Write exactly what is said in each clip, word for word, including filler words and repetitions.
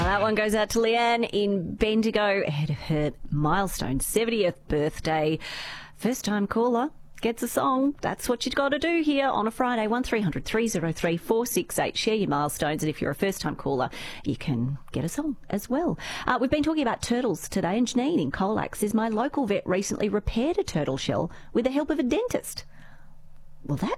that one goes out to Leanne in Bendigo ahead of her milestone seventieth birthday. First time caller gets a song. That's what you've got to do here on a Friday. one three hundred three oh three four six eight. Share your milestones, and if you're a first time caller, you can get a song as well. Uh, we've been talking about turtles today, and Janine in Colac says, my local vet recently repaired a turtle shell with the help of a dentist. Well, that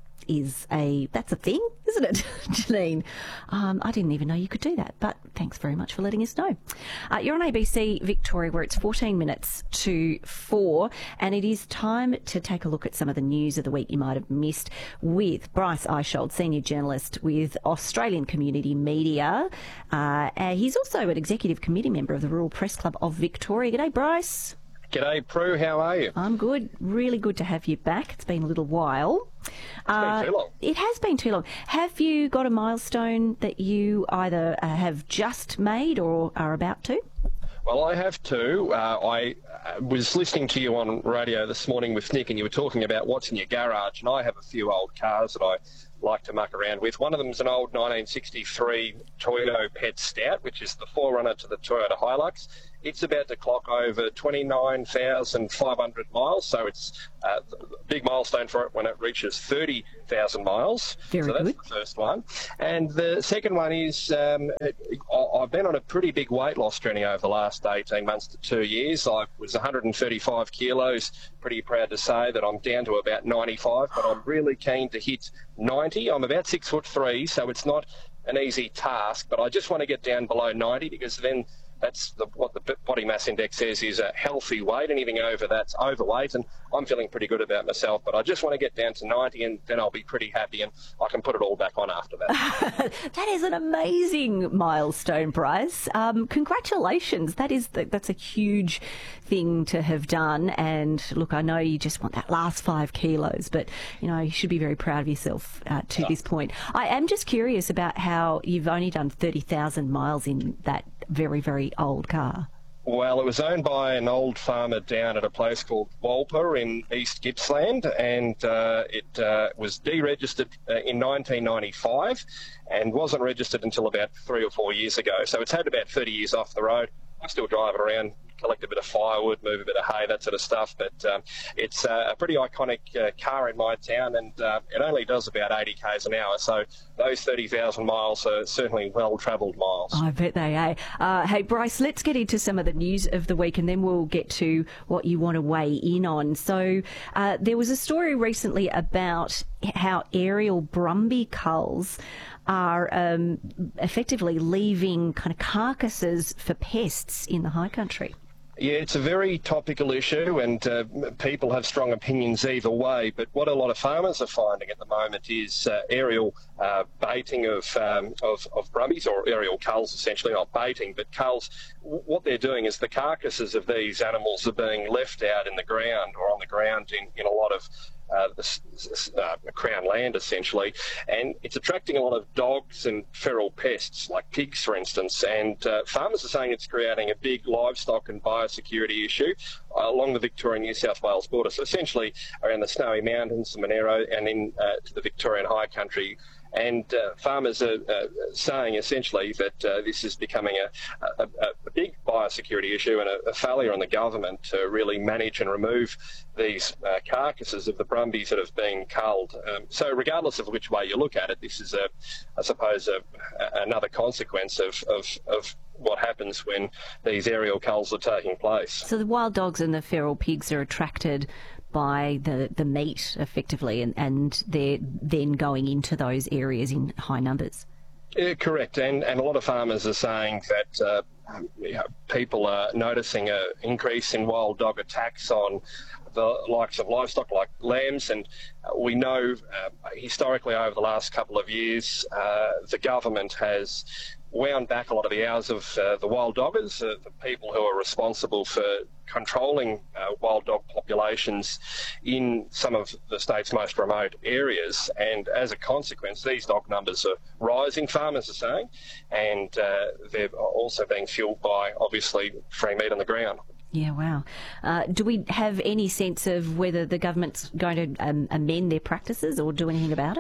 is a, that's a thing, isn't it, Janine? Um, I didn't even know you could do that, but thanks very much for letting us know. Uh, you're on A B C Victoria, where it's fourteen minutes to four, and it is time to take a look at some of the news of the week you might have missed with Bryce Eishold, senior journalist with Australian Community Media. Uh, and he's also an executive committee member of the Rural Press Club of Victoria. G'day, Bryce. G'day, Prue. How are you? I'm good. Really good to have you back. It's been a little while. It's uh, been too long. It has been too long. Have you got a milestone that you either uh, have just made or are about to? Well, I have too. Uh, I uh, was listening to you on radio this morning with Nick, and you were talking about what's in your garage, and I have a few old cars that I like to muck around with. One of them is an old nineteen sixty-three Toyota Pet Stout, which is the forerunner to the Toyota Hilux. It's about to clock over twenty-nine thousand five hundred miles, so it's uh, a big milestone for it when it reaches thirty thousand miles. Very so that's good. the first one. And the second one is um, it, I've been on a pretty big weight loss journey over the last eighteen months to two years. I was one hundred thirty-five kilos. Pretty proud to say that I'm down to about ninety-five, but I'm really keen to hit ninety. I'm about six foot three, so it's not an easy task, but I just want to get down below ninety, because then that's the, what the body mass index says is a healthy weight. Anything over that's overweight, and I'm feeling pretty good about myself, but I just want to get down to ninety, and then I'll be pretty happy, and I can put it all back on after that. That is an amazing milestone, Bryce. Um, congratulations. That is the, that's a huge thing to have done. And look, I know you just want that last five kilos, but you know you should be very proud of yourself uh, to Oh. this point. I am just curious about how you've only done thirty thousand miles in that very, very old car. Well, it was owned by an old farmer down at a place called Walper in East Gippsland, and uh, it uh, was deregistered uh, in nineteen ninety-five and wasn't registered until about three or four years ago. So it's had about thirty years off the road. I still drive it around, collect a bit of firewood, move a bit of hay, that sort of stuff. But um, it's uh, a pretty iconic uh, car in my town, and uh, it only does about eighty k's an hour. So those thirty thousand miles are certainly well-travelled miles. I bet they are. Uh, hey, Bryce, let's get into some of the news of the week, and then we'll get to what you want to weigh in on. So uh, there was a story recently about how aerial Brumby culls are um, effectively leaving kind of carcasses for pests in the high country. Yeah, it's a very topical issue, and uh, people have strong opinions either way. But what a lot of farmers are finding at the moment is uh, aerial uh, baiting of, um, of of brumbies, or aerial culls, essentially, not baiting, but culls. W- what they're doing is the carcasses of these animals are being left out in the ground, or on the ground in, in a lot of Uh, the uh, Crown land, essentially, and it's attracting a lot of dogs and feral pests like pigs, for instance, and uh, farmers are saying it's creating a big livestock and biosecurity issue uh, along the Victoria-New South Wales border, so essentially around the Snowy Mountains, the Monero, and in uh, to the Victorian High Country. And uh, farmers are uh, saying essentially that uh, this is becoming a, a, a big biosecurity issue and a, a failure on the government to really manage and remove these uh, carcasses of the brumbies that have been culled. Um, so regardless of which way you look at it, this is, a, I suppose, a, a, another consequence of, of, of what happens when these aerial culls are taking place. So the wild dogs and the feral pigs are attracted by the, the meat, effectively, and, and they're then going into those areas in high numbers. Yeah, correct. And, and a lot of farmers are saying that uh, you know, people are noticing an increase in wild dog attacks on the likes of livestock like lambs, and uh, we know uh, historically over the last couple of years uh, the government has wound back a lot of the hours of uh, the wild doggers, uh, the people who are responsible for controlling uh, wild dog populations in some of the state's most remote areas. And as a consequence, these dog numbers are rising, farmers are saying, and uh, they're also being fuelled by, obviously, free meat on the ground. Yeah, wow. Uh, do we have any sense of whether the government's going to um, amend their practices or do anything about it?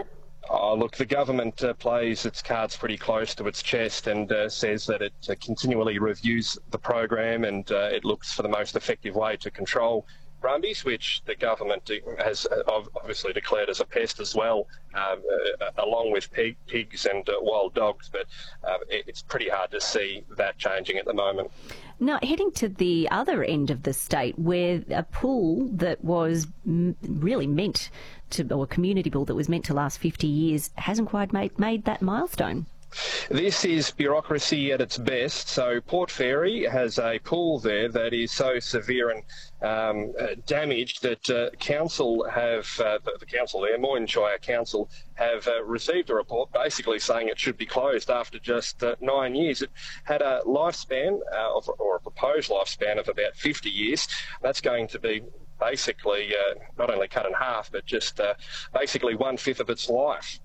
Oh, look, the government uh, plays its cards pretty close to its chest and uh, says that it uh, continually reviews the program and uh, it looks for the most effective way to control brumbies, which the government has obviously declared as a pest as well, um, uh, along with pig, pigs and uh, wild dogs. But uh, it's pretty hard to see that changing at the moment. Now, heading to the other end of the state, where a pool that was m- really meant to, or a community pool that was meant to last fifty years, hasn't quite made, made that milestone. This is bureaucracy at its best. So Port Fairy has a pool there that is so severe and um, uh, damaged that uh, council have, uh, the, the council there, Moyne Shire Council, have uh, received a report basically saying it should be closed after just uh, nine years. It had a lifespan, uh, of, or a proposed lifespan of about fifty years. That's going to be basically uh, not only cut in half, but just uh, basically one-fifth of its life.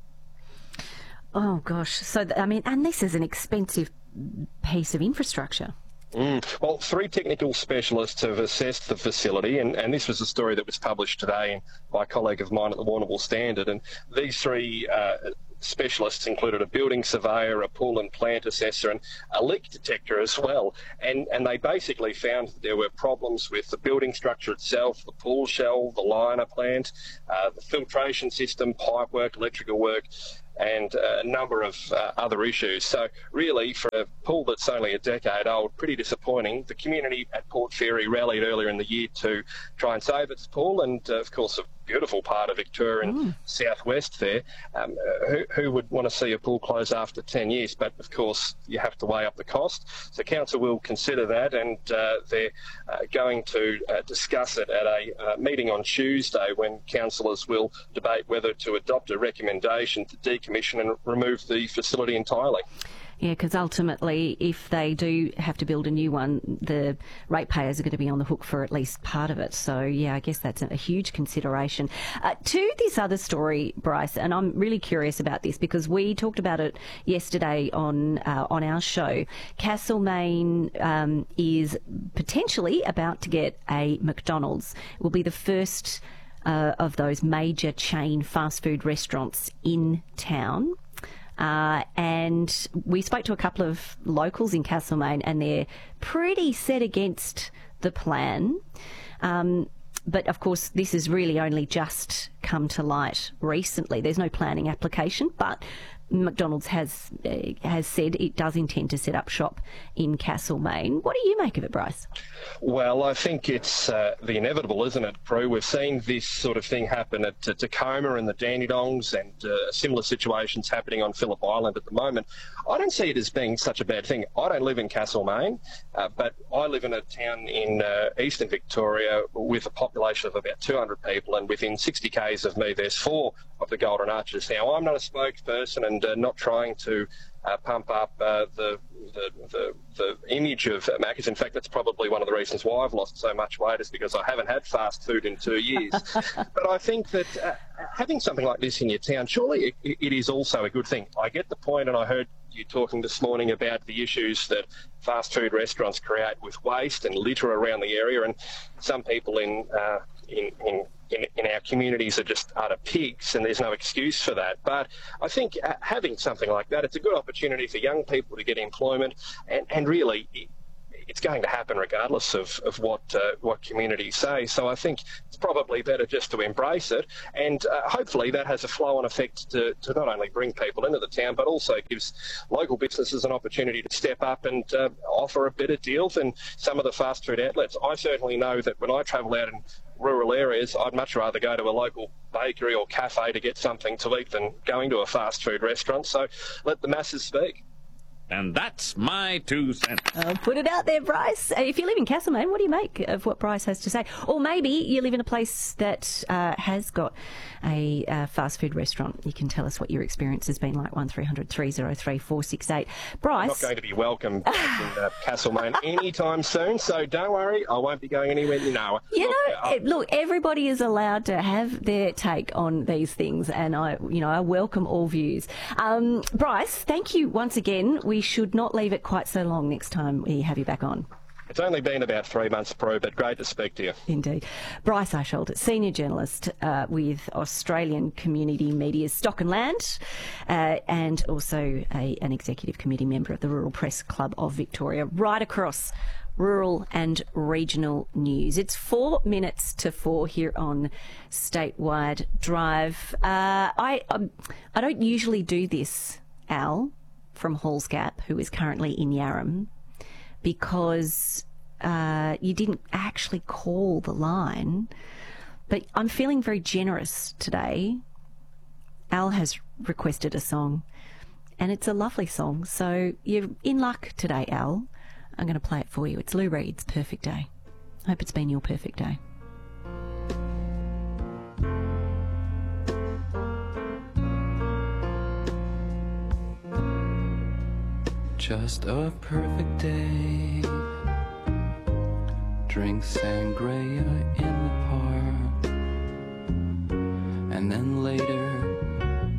Oh, gosh. So, I mean, and this is an expensive piece of infrastructure. Mm. Well, three technical specialists have assessed the facility, and, and this was a story that was published today by a colleague of mine at the Warrnambool Standard, and these three uh, specialists included a building surveyor, a pool and plant assessor, and a leak detector as well. And, and they basically found that there were problems with the building structure itself, the pool shell, the liner plant, uh, the filtration system, pipe work, electrical work, and a number of uh, other issues. So really, for a pool that's only a decade old, pretty disappointing. The community at Port Fairy rallied earlier in the year to try and save its pool, and uh, of course a beautiful part of Victoria and mm. southwest there. Um, who, who would want to see a pool close after ten years? But of course you have to weigh up the cost. So council will consider that, and uh, they're uh, going to uh, discuss it at a uh, meeting on Tuesday, when councillors will debate whether to adopt a recommendation to decommission and remove the facility entirely. Yeah, because ultimately, if they do have to build a new one, the ratepayers are going to be on the hook for at least part of it. So, yeah, I guess that's a huge consideration. Uh, to this other story, Bryce, and I'm really curious about this because we talked about it yesterday on uh, on our show. Castlemaine um, is potentially about to get a McDonald's. It will be the first uh, of those major chain fast food restaurants in town. Uh, and we spoke to a couple of locals in Castlemaine, and they're pretty set against the plan. Um, but, of course, this has really only just come to light recently. There's no planning application, but McDonald's has uh, has said it does intend to set up shop in Castlemaine. What do you make of it, Bryce? Well, I think it's uh, the inevitable, isn't it, Prue? We've seen this sort of thing happen at uh, Tacoma and the Dandenongs, and uh, similar situations happening on Phillip Island at the moment. I don't see it as being such a bad thing. I don't live in Castlemaine, uh, but I live in a town in uh, eastern Victoria with a population of about two hundred people, and within sixty kays of me there's four of the Golden Arches. Now, I'm not a spokesperson and uh, not trying to uh, pump up uh, the, the, the the image of Macca's. In fact, that's probably one of the reasons why I've lost so much weight, is because I haven't had fast food in two years. But I think that uh, having something like this in your town, surely it, it is also a good thing. I get the point, and I heard you talking this morning about the issues that fast food restaurants create with waste and litter around the area, and some people in uh, in, in In, in our communities are just utter pigs, and there's no excuse for that. But I think uh, having something like that, it's a good opportunity for young people to get employment, and, and really it, it's going to happen regardless of, of what uh, what communities say. So I think it's probably better just to embrace it, and uh, hopefully that has a flow-on effect to, to not only bring people into the town, but also gives local businesses an opportunity to step up and uh, offer a better deal than some of the fast food outlets. I certainly know that when I travel out in rural areas, I'd much rather go to a local bakery or cafe to get something to eat than going to a fast food restaurant. So let the masses speak. And that's my two cents. I'll put it out there, Bryce. If you live in Castlemaine, what do you make of what Bryce has to say? Or maybe you live in a place that uh, has got a uh, fast food restaurant. You can tell us what your experience has been like. one three hundred three oh three four six eight. Bryce. I'm not going to be welcome back in uh, Castlemaine anytime soon, so don't worry, I won't be going anywhere near now. You look, know, uh, look, everybody is allowed to have their take on these things, and I, you know, I welcome all views. Um, Bryce, thank you once again. We should not leave it quite so long next time we have you back on. It's only been about three months, Prue, but great to speak to you. Indeed. Bryce Eichholt, senior journalist uh, with Australian Community Media's Stock and Land, uh, and also a, an executive committee member of the Rural Press Club of Victoria, right across rural and regional news. It's four minutes to four here on Statewide Drive. Uh, I um, I don't usually do this, Al, from Halls Gap, who is currently in Yarram, because uh, you didn't actually call the line. But I'm feeling very generous today. Al has requested a song, and it's a lovely song. So you're in luck today, Al. I'm going to play it for you. It's Lou Reed's Perfect Day. Hope it's been your perfect day. Just a perfect day. Drink sangria in the park, and then later